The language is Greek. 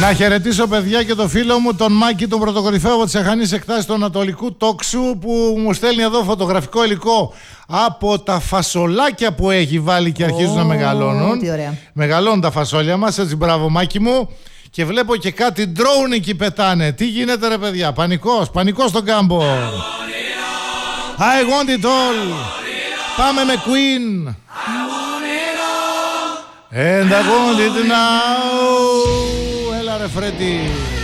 Να χαιρετήσω, παιδιά, και το φίλο μου τον Μάκη, τον πρωτοκορυφαίο από τις αχανείς εκτάσεις του Ανατολικού Τόξου, που μου στέλνει εδώ φωτογραφικό υλικό από τα φασολάκια που έχει βάλει και αρχίζουν να μεγαλώνουν. Τι ωραία. Μεγαλώνουν τα φασόλια μας, έτσι, μπράβο Μάκη μου. Και βλέπω και κάτι ντρόουν εκεί πετάνε. Τι γίνεται, ρε παιδιά? Πανικός στον κάμπο. I want it all. Πάμε με Queen. And I want it now. Έλα ρε Φρέντι.